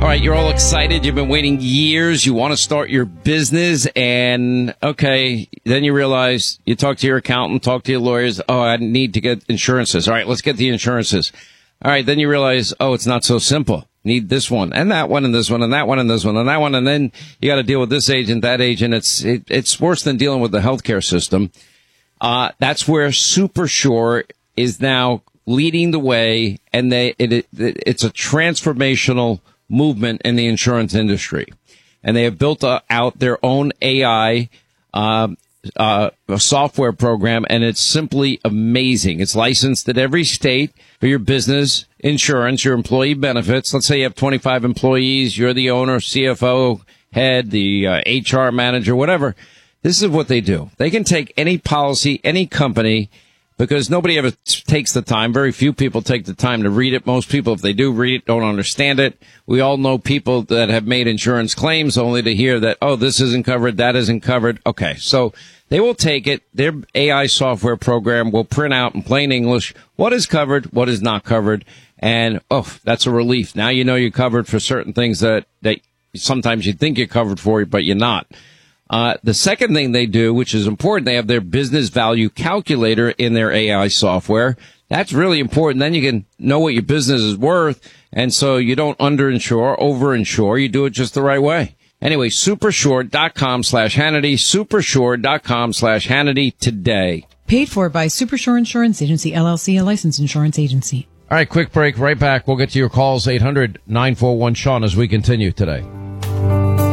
right, you're all excited. You've been waiting years. You want to start your business. And, okay, then you realize you talk to your accountant, talk to your lawyers. Oh, I need to get insurances. All right, let's get the insurances. All right, then you realize, oh, it's not so simple. Need this one and that one and this one and that one and this one and that one. And then you got to deal with this agent, that agent. It's worse than dealing with the healthcare system. That's where SuperSure is now leading the way, and it's a transformational movement in the insurance industry. And they have built out their own AI software program, and it's simply amazing. It's licensed at every state for your business insurance, your employee benefits. Let's say you have 25 employees, you're the owner, CFO, head, the HR manager, whatever. This is what they do. They can take any policy, any company, because nobody ever takes the time. Very few people take the time to read it. Most people, if they do read it, don't understand it. We all know people that have made insurance claims only to hear that, oh, this isn't covered, that isn't covered. Okay, so they will take it. Their AI software program will print out in plain English what is covered, what is not covered. And, oh, that's a relief. Now you know you're covered for certain things that sometimes you think you're covered for, but you're not. The second thing they do, which is important, they have their business value calculator in their AI software. That's really important. Then you can know what your business is worth. And so you don't underinsure, overinsure. You do it just the right way. Anyway, supersure.com/Hannity, supersure.com/Hannity today. Paid for by SuperSure Insurance Agency, LLC, a licensed insurance agency. All right, quick break. Right back. We'll get to your calls, 800-941-SEAN, as we continue today.